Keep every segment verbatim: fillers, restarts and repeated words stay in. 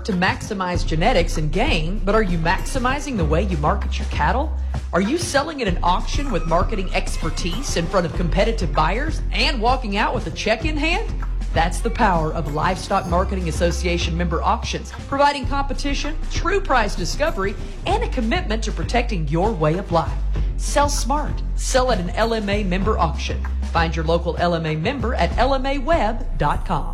to maximize genetics and gain, but are you maximizing the way you market your cattle? Are you selling at an auction with marketing expertise in front of competitive buyers and walking out with a check in hand? That's the power of Livestock Marketing Association member auctions, providing competition, true price discovery, and a commitment to protecting your way of life. Sell smart. Sell at an L M A member auction. Find your local L M A member at L M A web dot com.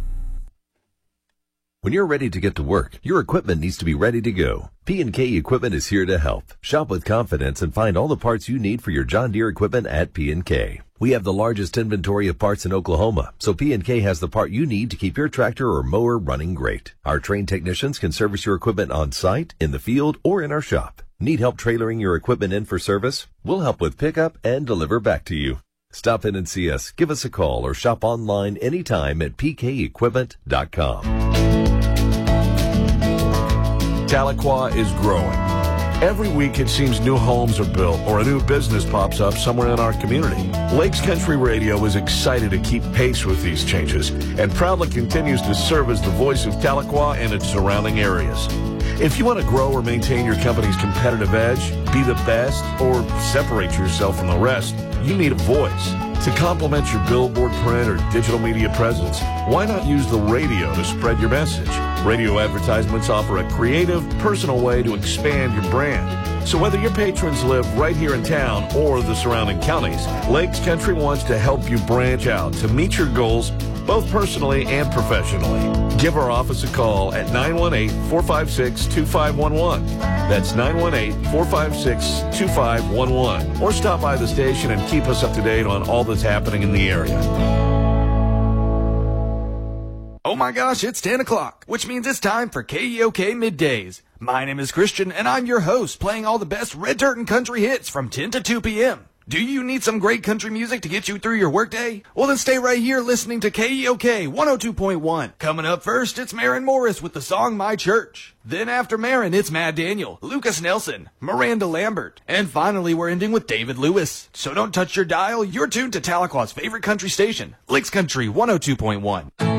When you're ready to get to work, your equipment needs to be ready to go. P and K Equipment is here to help. Shop with confidence and find all the parts you need for your John Deere equipment at P and K. We have the largest inventory of parts in Oklahoma, so P and K has the part you need to keep your tractor or mower running great. Our trained technicians can service your equipment on site, in the field, or in our shop. Need help trailering your equipment in for service? We'll help with pickup and deliver back to you. Stop in and see us, give us a call, or shop online anytime at P K equipment dot com. Tahlequah is growing. Every week it seems new homes are built or a new business pops up somewhere in our community. Lakes Country Radio is excited to keep pace with these changes and proudly continues to serve as the voice of Tahlequah and its surrounding areas. If you want to grow or maintain your company's competitive edge, be the best, or separate yourself from the rest, you need a voice. To complement your billboard, print, or digital media presence, why not use the radio to spread your message? Radio advertisements offer a creative, personal way to expand your brand. So whether your patrons live right here in town or the surrounding counties, Lakes Country wants to help you branch out to meet your goals both personally and professionally. Give our office a call at nine one eight, four five six, two five one one. That's nine one eight, four five six, two five one one. Or stop by the station and keep us up to date on all that's happening in the area. Oh my gosh, it's ten o'clock, which means it's time for K E O K Middays. My name is Christian, and I'm your host, playing all the best red dirt and country hits from ten to two p.m. Do you need some great country music to get you through your workday? Well, then stay right here listening to K E O K one oh two point one. Coming up first, it's Maren Morris with the song My Church. Then after Maren, it's Mad Daniel, Lucas Nelson, Miranda Lambert. And finally, we're ending with David Lewis. So don't touch your dial. You're tuned to Tahlequah's favorite country station, Lakes Country one oh two point one.